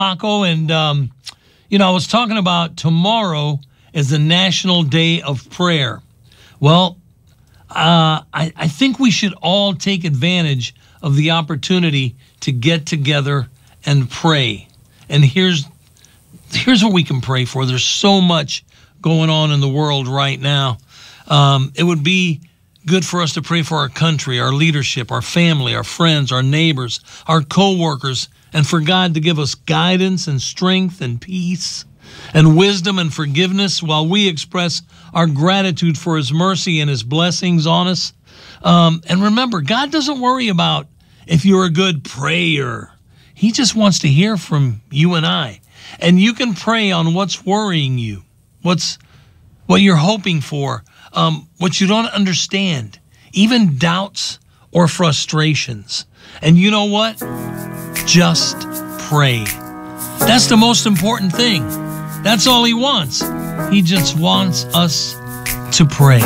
Paco, and I was talking about tomorrow is the National Day of Prayer. Well, I think we should all take advantage of the opportunity to get together and pray. And here's what we can pray for. There's so much going on in the world right now. It would be good for us to pray for our country, our leadership, our family, our friends, our neighbors, our co-workers, and for God to give us guidance and strength and peace and wisdom and forgiveness while we express our gratitude for His mercy and His blessings on us. And remember, God doesn't worry about if you're a good prayer. He just wants to hear from you and I. And you can pray on what's worrying you, what you're hoping for, what you don't understand, even doubts or frustrations. And you know what? Just pray. That's the most important thing. That's all He wants. He just wants us to pray.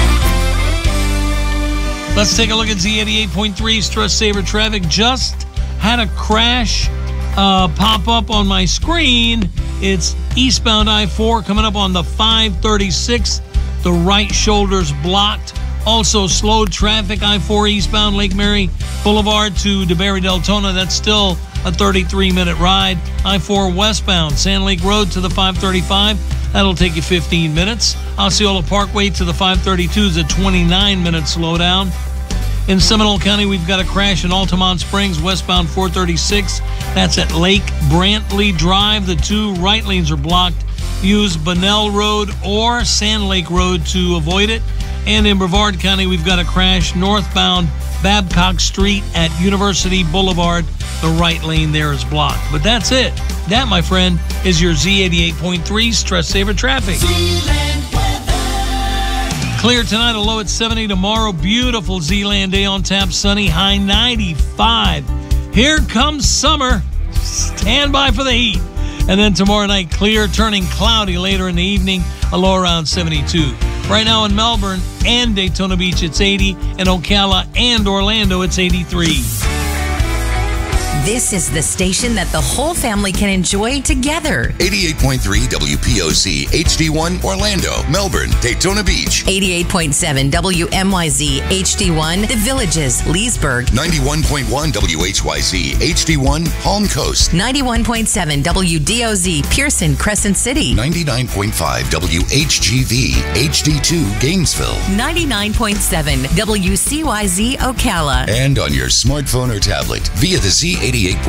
Let's take a look at Z88.3 Stress Saver Traffic. Just had a crash pop up on my screen. It's eastbound I-4 coming up on the 536. The right shoulder's blocked. Also slowed traffic, I-4 eastbound Lake Mary Boulevard to DeBerry Deltona. That's still a 33-minute ride. I-4 westbound Sand Lake Road to the 535. That'll take you 15 minutes. Osceola Parkway to the 532 is a 29-minute slowdown. In Seminole County, we've got a crash in Altamont Springs, westbound 436. That's at Lake Brantley Drive. The two right lanes are blocked. Use Bunnell Road or Sand Lake Road to avoid it. And in Brevard County, we've got a crash northbound Babcock Street at University Boulevard. The right lane there is blocked. But that's it. That, my friend, is your Z88.3 Stress Saver Traffic. Clear tonight, a low at 70. Tomorrow, beautiful Zealand day on tap, sunny, high 95. Here comes summer. Stand by for the heat. And then tomorrow night, clear, turning cloudy later in the evening, a low around 72. Right now in Melbourne and Daytona Beach, it's 80. In Ocala and Orlando, it's 83. This is the station that the whole family can enjoy together. 88.3 WPOC HD1 Orlando, Melbourne, Daytona Beach. 88.7 WMYZ HD1 The Villages, Leesburg. 91.1 WHYZ HD1 Palm Coast. 91.7 WDOZ Pearson, Crescent City. 99.5 WHGV HD2 Gainesville. 99.7 WCYZ Ocala. And on your smartphone or tablet via the Z88.3